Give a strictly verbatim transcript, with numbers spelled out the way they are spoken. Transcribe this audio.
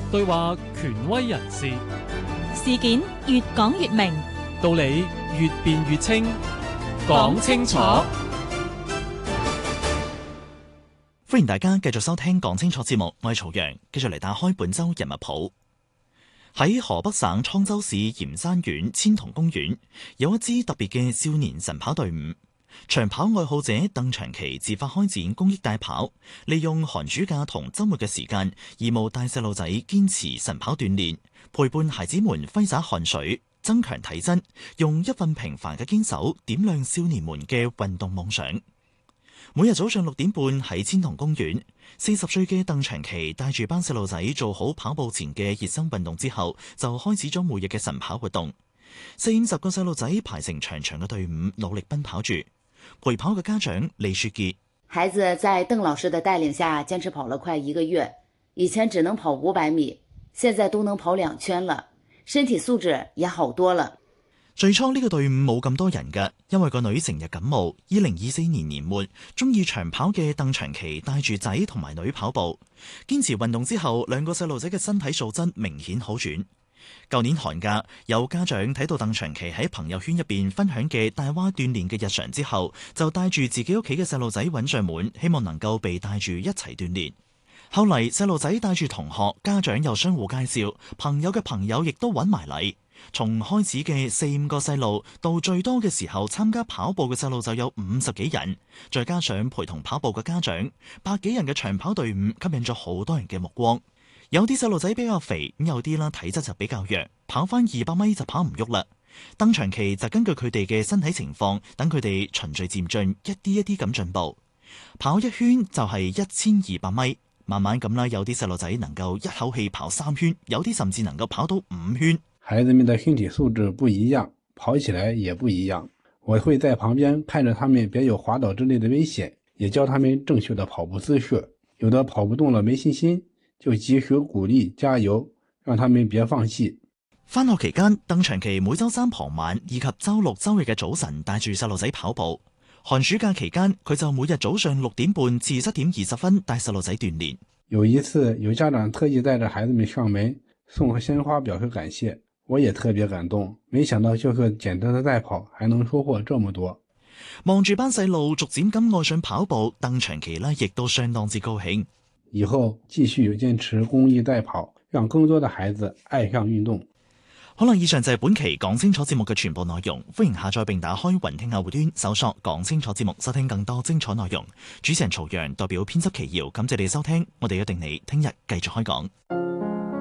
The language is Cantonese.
對話權威人士， 事件越講越明， 道理越辯越清。講清楚。 歡迎大家繼續收聽講清楚節目，我係曹陽，繼續嚟打開本周人物譜。喺河北省滄州市鹽山縣千桐公園，有一支特別嘅少年晨跑隊伍。長跑愛好者鄧長琪自發開展公益帶跑，利用寒暑假同周末嘅時間，義務帶細路仔堅持晨跑鍛煉，陪伴孩子們揮灑汗水，增強體質，用一份平凡嘅堅守點亮少年們嘅運動夢想。每日早上六點半喺千桐公園，四十歲嘅鄧長琪帶住班細路仔做好跑步前嘅熱身運動之後，就開始咗每日嘅晨跑活動。四五十個細路仔排成長長嘅隊伍，努力奔跑住。陪跑嘅家長李雪傑， 孩子在鄧老師的帶領下堅持跑了快一個月，以前只能跑五百米，現在都能跑兩圈了，身體素質也好多了。 最初呢個隊伍冇咁多人㗎，因為個女成日感冒。二零二四年年末，中意長跑嘅鄧長琪帶住仔同埋女跑步，堅持運動之後，兩個細路仔嘅身體素質明顯好轉。舊年寒假，有家長睇到鄧長琪喺朋友圈入邊分享嘅帶娃鍛煉嘅日常之後，就帶住自己屋企嘅細路仔揾上門，希望能夠被帶住一齊鍛煉。後嚟細路仔帶住同學、家長又相互介紹，朋友嘅朋友亦都揾埋嚟。從開始嘅四五個細路，到最多嘅時候參加跑步嘅細路就有五十幾人，再加上陪同跑步嘅家長，百幾人嘅長跑隊伍吸引咗好多人嘅目光。有啲細路仔比較肥，咁有啲啦體質就比較弱，跑翻二百米就跑唔喐啦。鄧長琪就根據佢哋嘅身體情況，等佢哋循序漸進，一啲一啲咁進步。跑一圈就係一千二百米，慢慢咁啦，有啲細路仔能夠一口氣跑三圈，有啲甚至能夠跑到五圈。 孩子們的身體素質不一樣，跑起來也不一樣。我會在旁邊看着他們別有滑倒之類的危險，也教他們正確的跑步姿勢。有的跑不動了沒信心，就及時鼓勵加油，讓他們別放棄。 返學期間，鄧長琪每周三傍晚以及周六周日嘅早晨帶住細路仔跑步。寒暑假期間，佢就每日早上六點半至七點二十分帶細路仔鍛煉。 有一次，有家長特意帶着孩子們上門送個鮮花表示感謝，我也特別感動。沒想到就是簡單的帶跑，還能收穫這麼多。 望住班細路逐漸咁愛上跑步，鄧長琪呢亦都相當之高興。 以後繼續堅持公益帶跑，讓更多的孩子愛上運動。 好啦，以上就係本期講清楚節目嘅全部內容。歡迎下載並打開雲聽客戶端，搜索講清楚節目，收聽更多精彩內容。主持人曹陽代表編輯奇瑤，感謝你收聽，我哋約定你聽日繼續開講。